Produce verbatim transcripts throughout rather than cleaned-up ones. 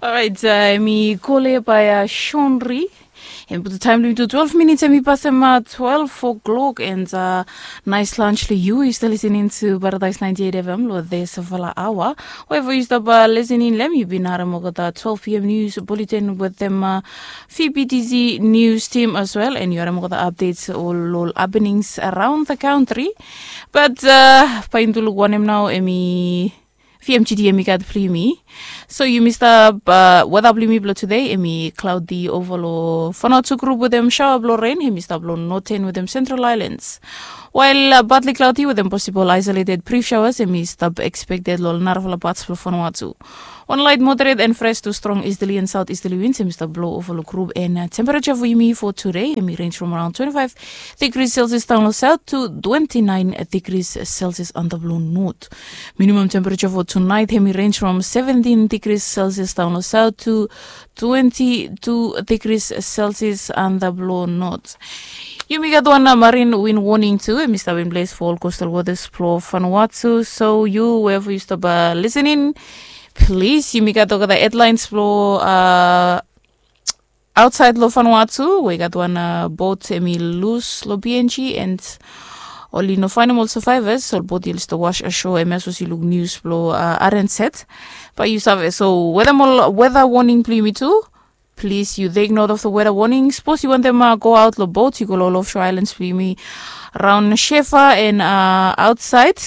Alright, uh, mi kole by uh, Shonri. And put the time limit to twelve minutes and we pass them at twelve o'clock and uh, nice lunch to you. You're still listening to Paradise ninety-eight F M, Lord, there's a fala hour. Wherever you stop uh, listening, let me be the twelve p.m. news bulletin with them uh, F B T Z news team as well. And you're the updates all, all happenings around the country. But, uh, paintulu guanem now, emi... F M G D emi kat primi. So you missed up uh, weather blimi blow today. Emi cloudy overlo. Fanatu group with them shower blow rain. He missed up blow noten with them central islands. While uh, partly cloudy with them possible isolated brief showers. Emi stop expected lol narvala parts blow Vanuatu. On light moderate and fresh to strong easterly and southeasterly winds. Emi stop blow overlo group and uh, temperature for me for today. Emi range from around twenty-five degrees Celsius down south to twenty-nine degrees Celsius on the blue north. Minimum temperature for tonight, heavy range from seventeen degrees Celsius down south to twenty-two degrees Celsius on the blue north. You may get one marine wind warning too. And Mister Wind Blaze for all coastal waters for Vanuatu. So you, wherever you stop uh, listening, please, you may get the headlines for uh, outside lo Vanuatu. We got one uh, boat, emi loose lo B N G and only no final survivors, so both deals to wash ashore, M S O C look news flow uh, aren't set. But you have so weather weather warning play me too. Please you take note of the weather warning. Suppose you want them uh, go out the boat, you go all offshore islands play me around Shefa and uh, outside.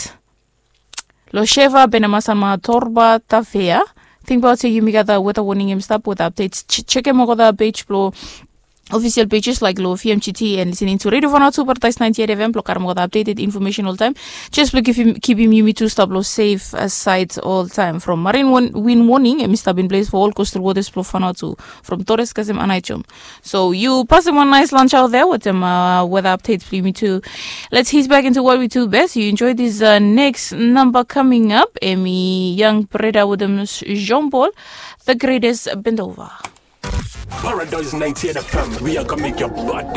Lo Shefa, Benamasama, Torba, Tafea. Think about it, you may get the weather warning and stop with updates. Ch- check them out the page flow. Official pages like Lo F M G T and listening to Radio Vanuatu Paradise ninety-eight F M. Block more updated information all time. Just look if you keep him you to stop lo safe aside all time. From marine wind warning and Mister Wind Blaze for all coastal waters Lo Vanuatu from Torres Kazem Anaichum. So you pass them one nice lunch out there with them uh, weather updates for me too. Let's ease back into what we do best. You enjoy this uh, next number coming up. Emi Young Preda with them Jean Paul, the greatest bend over. Paradise ninety-eight F M, we are gonna make your body